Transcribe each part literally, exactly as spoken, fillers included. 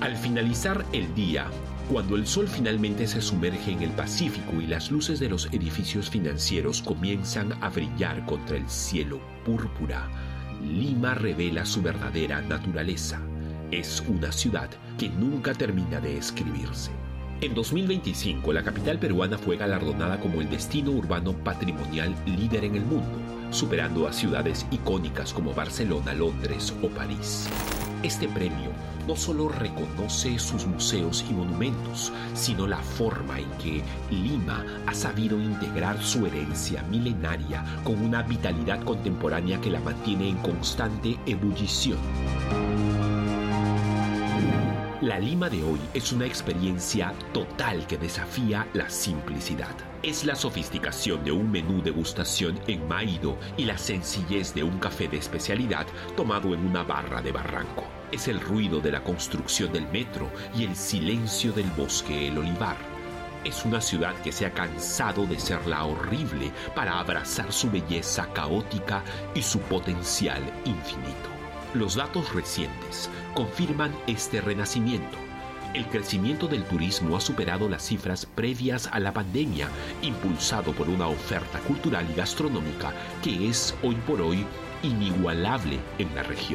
Al finalizar el día, cuando el sol finalmente se sumerge en el Pacífico y las luces de los edificios financieros comienzan a brillar contra el cielo púrpura, Lima revela su verdadera naturaleza. Es una ciudad que nunca termina de escribirse. En dos mil veinticinco, la capital peruana fue galardonada como el destino urbano patrimonial líder en el mundo, superando a ciudades icónicas como Barcelona, Londres o París. Este premio no solo reconoce sus museos y monumentos, sino la forma en que Lima ha sabido integrar su herencia milenaria con una vitalidad contemporánea que la mantiene en constante ebullición. La Lima de hoy es una experiencia total que desafía la simplicidad. Es la sofisticación de un menú degustación en Maído y la sencillez de un café de especialidad tomado en una barra de Barranco. Es el ruido de la construcción del metro y el silencio del bosque El Olivar. Es una ciudad que se ha cansado de ser la horrible para abrazar su belleza caótica y su potencial infinito. Los datos recientes confirman este renacimiento. El crecimiento del turismo ha superado las cifras previas a la pandemia, impulsado por una oferta cultural y gastronómica que es hoy por hoy inigualable en la región.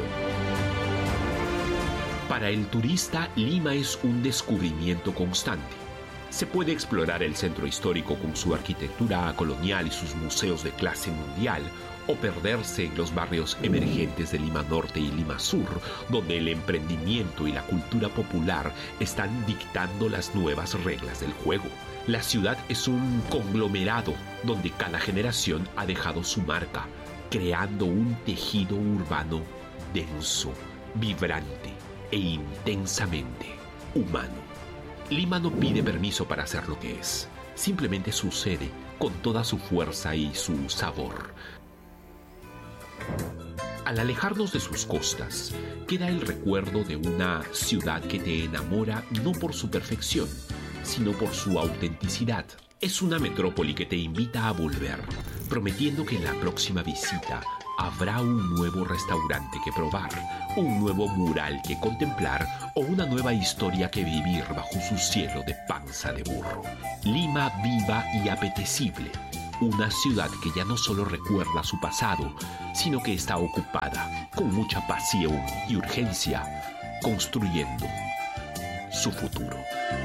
Para el turista, Lima es un descubrimiento constante. Se puede explorar el centro histórico con su arquitectura colonial y sus museos de clase mundial, o perderse en los barrios emergentes de Lima Norte y Lima Sur, donde el emprendimiento y la cultura popular están dictando las nuevas reglas del juego. La ciudad es un conglomerado donde cada generación ha dejado su marca, creando un tejido urbano denso, vibrante e intensamente humano. Lima no pide permiso para hacer lo que es, simplemente sucede con toda su fuerza y su sabor. Al alejarnos de sus costas, queda el recuerdo de una ciudad que te enamora no por su perfección, sino por su autenticidad. Es una metrópoli que te invita a volver, prometiendo que en la próxima visita habrá un nuevo restaurante que probar, un nuevo mural que contemplar o una nueva historia que vivir bajo su cielo de panza de burro. Lima viva y apetecible. Una ciudad que ya no solo recuerda su pasado, sino que está ocupada, con mucha pasión y urgencia, construyendo su futuro.